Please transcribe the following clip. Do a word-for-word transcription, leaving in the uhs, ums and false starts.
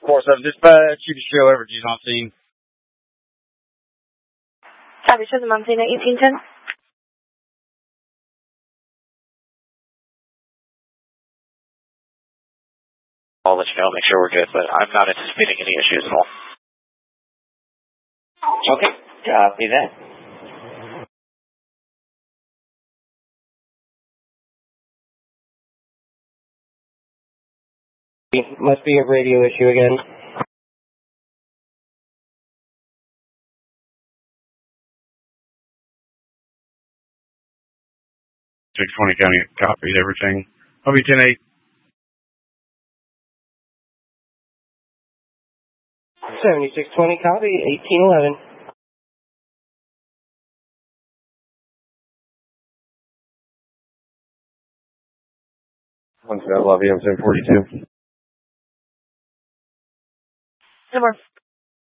four seven, dispatch, you can show Evergy's on scene. Copy, show them on scene at eighteen ten. I'll let you know, make sure we're good, but I'm not anticipating any issues at all. Okay, copy that. Must be a radio issue again. six twenty County copies everything. I'll be ten eight. seventy-six twenty copy, eighteen eleven. One set, love you, I'm ten forty-two. No more.